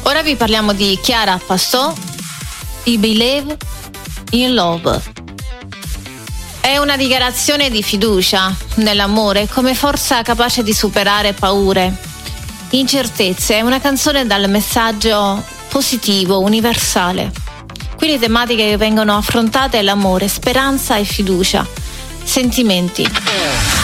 Ora vi parliamo di Chiara Passò, I Believe in Love. È una dichiarazione di fiducia nell'amore come forza capace di superare paure, incertezze. È una canzone dal messaggio positivo, universale. Qui le tematiche che vengono affrontate è l'amore, speranza e fiducia, sentimenti.